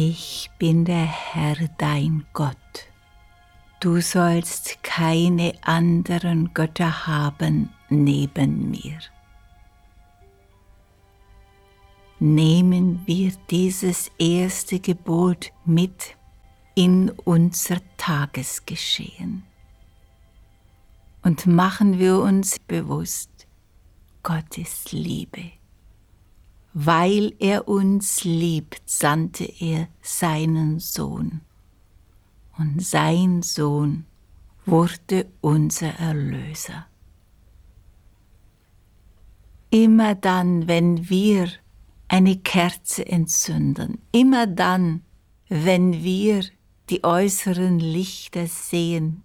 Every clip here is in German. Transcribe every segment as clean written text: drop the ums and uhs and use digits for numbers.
Ich bin der Herr, dein Gott. Du sollst keine anderen Götter haben neben mir. Nehmen wir dieses erste Gebot mit in unser Tagesgeschehen und machen wir uns bewusst, Gott ist Liebe. Weil er uns liebt, sandte er seinen Sohn. Und sein Sohn wurde unser Erlöser. Immer dann, wenn wir eine Kerze entzünden, immer dann, wenn wir die äußeren Lichter sehen,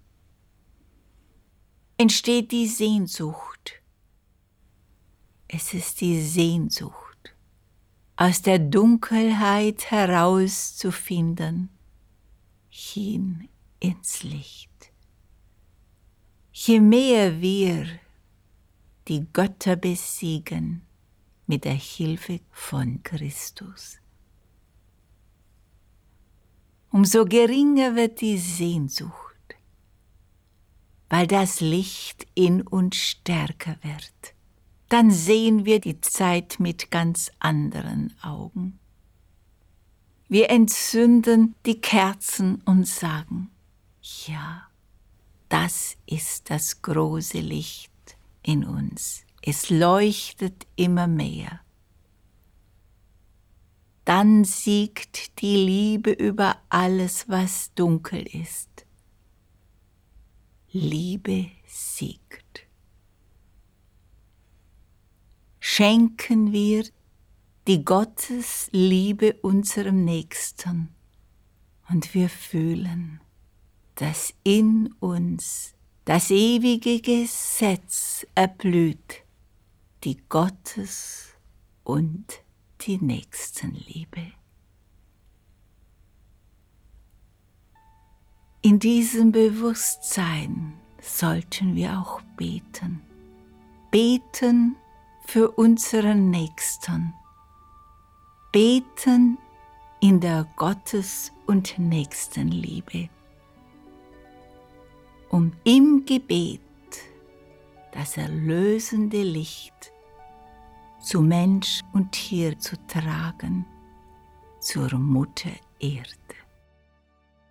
entsteht die Sehnsucht. Es ist die Sehnsucht, aus der Dunkelheit herauszufinden, hin ins Licht. Je mehr wir die Götter besiegen mit der Hilfe von Christus, umso geringer wird die Sehnsucht, weil das Licht in uns stärker wird. Dann sehen wir die Zeit mit ganz anderen Augen. Wir entzünden die Kerzen und sagen, ja, das ist das große Licht in uns. Es leuchtet immer mehr. Dann siegt die Liebe über alles, was dunkel ist. Liebe siegt. Schenken wir die Gottesliebe unserem Nächsten und wir fühlen, dass in uns das ewige Gesetz erblüht, die Gottes- und die Nächstenliebe. In diesem Bewusstsein sollten wir auch beten. Beten für unseren Nächsten. Beten in der Gottes- und Nächstenliebe, um im Gebet das erlösende Licht zu Mensch und Tier zu tragen, zur Mutter Erde.